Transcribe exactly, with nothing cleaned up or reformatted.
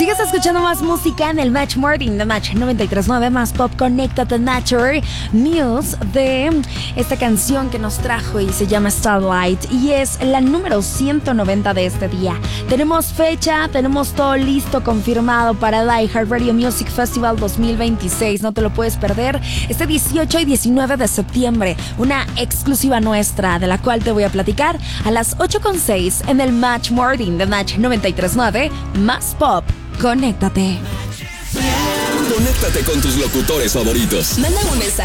Sigues escuchando más música en el Match Morning de Match noventa y tres punto nueve, más pop. Conéctate, Nature News, de esta canción que nos trajo y se llama Starlight, y es la número ciento noventa de este día. Tenemos fecha, tenemos todo listo, confirmado para el iHeartRadio Music Festival dos mil veintiséis. No te lo puedes perder, este dieciocho y diecinueve de septiembre. Una exclusiva nuestra, de la cual te voy a platicar a las ocho con seis en el Match Morning de Match noventa y tres punto nueve, más pop. Conéctate. Conéctate con tus locutores favoritos. Manda un mensaje